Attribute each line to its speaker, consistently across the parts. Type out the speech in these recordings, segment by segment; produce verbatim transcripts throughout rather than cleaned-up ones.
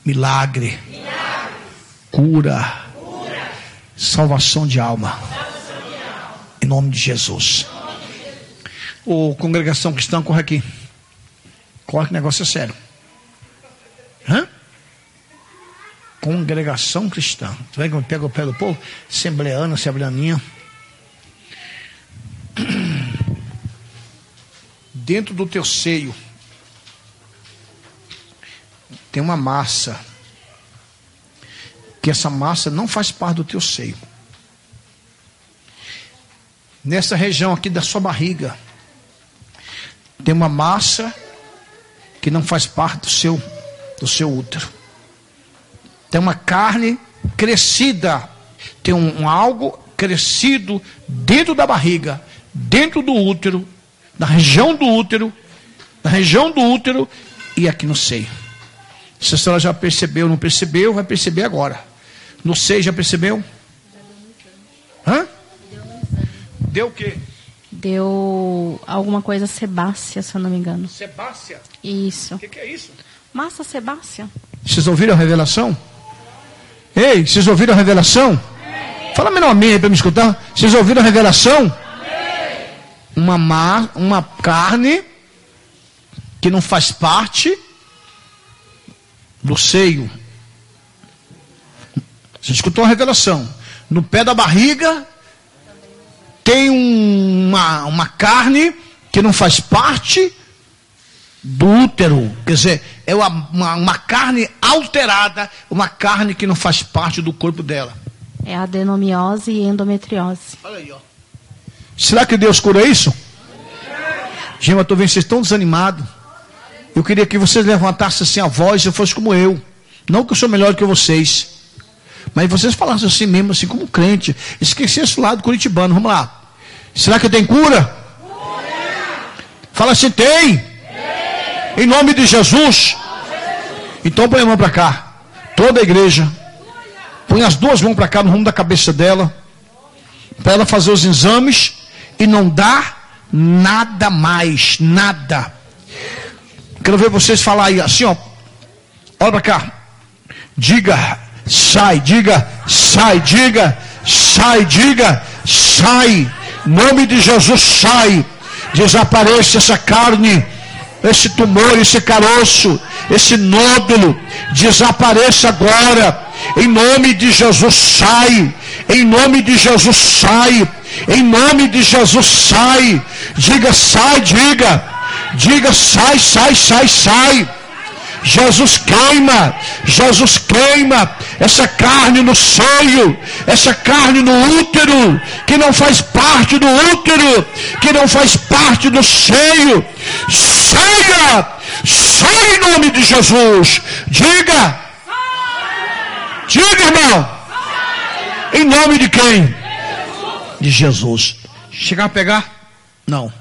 Speaker 1: milagre, milagre. Cura, cura. Salvação de alma, salvação de alma. Em nome de Jesus. Ô, congregação cristã, corre aqui. Corre que o negócio é sério. Hã? Congregação cristã. Tu vê que eu pego o pé do povo? Assembleana, assembleaninha. Dentro do teu seio tem uma massa, que essa massa não faz parte do teu seio. Nessa região aqui da sua barriga tem uma massa que não faz parte do seu, do seu útero. Tem uma carne crescida, tem um, um algo crescido dentro da barriga, dentro do útero, na região do útero, na região do útero e aqui no seio. Se a senhora já percebeu, não percebeu, vai perceber agora. No seio já percebeu? Hã? Deu o quê?
Speaker 2: Deu alguma coisa sebácea, se eu não me engano.
Speaker 1: Sebácea?
Speaker 2: Isso.
Speaker 1: O que, que é isso?
Speaker 2: Massa sebácea.
Speaker 1: Vocês ouviram a revelação? Ei, vocês ouviram a revelação? Amém. Fala menor amém aí para me escutar. Vocês ouviram a revelação? Amém. Uma, ma, uma carne que não faz parte do seio. Você escutou a revelação? No pé da barriga tem uma, uma carne que não faz parte do útero. Quer dizer, é uma, uma, uma carne alterada, uma carne que não faz parte do corpo dela.
Speaker 2: É adenomiose e endometriose.
Speaker 1: Olha aí, ó. Será que Deus cura isso? Gente, eu estou vendo vocês tão desanimados. Eu queria que vocês levantassem assim a voz e fosse como eu. Não que eu sou melhor que vocês, mas vocês falassem assim mesmo, assim como crente. Esquecesse o lado curitibano. Vamos lá. Será que tem cura? Cura. Fala assim, tem. tem. Em nome de Jesus. Então põe a mão para cá. Toda a igreja. Põe as duas mãos para cá no rumo da cabeça dela. Para ela fazer os exames. E não dá nada mais. Nada. Quero ver vocês falar aí assim, ó. Olha para cá. Diga, sai, diga, sai, diga, sai, diga, sai. Em nome de Jesus, sai. Desapareça essa carne, esse tumor, esse caroço, esse nódulo. Desapareça agora. Em nome de Jesus, sai. Em nome de Jesus, sai. Em nome de Jesus, sai. Diga, sai, diga. Diga, sai, sai, sai, sai. Jesus queima, Jesus queima essa carne no seio, essa carne no útero, que não faz parte do útero, que não faz parte do seio. Saia, saia em nome de Jesus. Diga, diga, irmão, em nome de quem? De Jesus. Chegar a pegar? Não.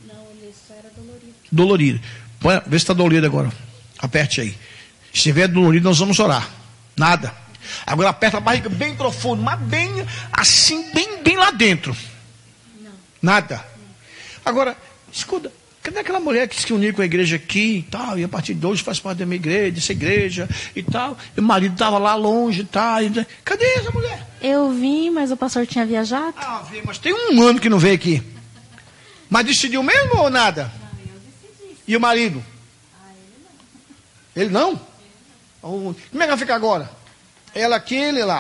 Speaker 1: Dolorido. Põe, vê se está dolorido agora. Aperte aí. Se estiver dolorido, nós vamos orar. Nada. Agora aperta a barriga bem profundo, mas bem assim, bem, bem lá dentro. Não. Nada. Agora, escuta, cadê aquela mulher que se uniu com a igreja aqui e tal, e a partir de hoje faz parte da minha igreja, dessa igreja e tal, e o marido estava lá longe e tal. E... Cadê essa mulher?
Speaker 2: Eu vim, mas o pastor tinha viajado.
Speaker 1: Ah, vi, mas tem um ano que não veio aqui. Mas decidiu mesmo ou nada? E o marido? Ah, ele não. Ele não? Oh, como é que vai ficar agora? Ela aqui, ele lá.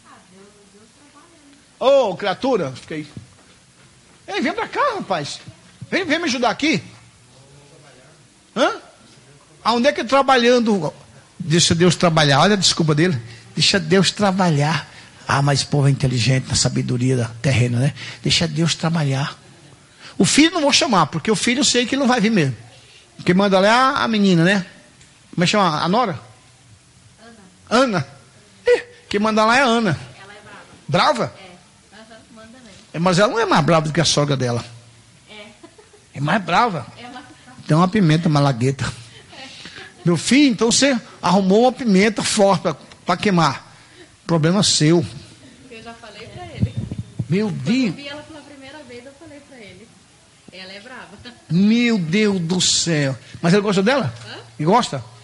Speaker 1: Ô, oh, criatura, fiquei. Ei, vem pra cá, rapaz. Vem, vem me ajudar aqui. Hã? Aonde é que trabalhando? Deixa Deus trabalhar. Olha a desculpa dele. Deixa Deus trabalhar. Ah, mas o povo é inteligente na sabedoria da terrena, né? Deixa Deus trabalhar. O filho não vou chamar, porque o filho eu sei que ele não vai vir mesmo. Quem manda lá é a, a menina, né? Como é que chama? A Nora? Ana. Ana. Ih, quem manda lá é a Ana. Ela é brava. Brava? É. Uhum, manda mesmo. É, mas ela não é mais brava do que a sogra dela. É. É mais brava. É mais... Tem uma pimenta malagueta. É. Meu filho, então você arrumou uma pimenta forte para queimar. Problema seu.
Speaker 3: Eu já falei para ele.
Speaker 1: Meu Deus.
Speaker 3: Quando eu vi ela pela primeira vez, eu falei para ele. Ela é brava.
Speaker 1: Meu Deus do céu. Mas ele gosta dela? Hã? E gosta?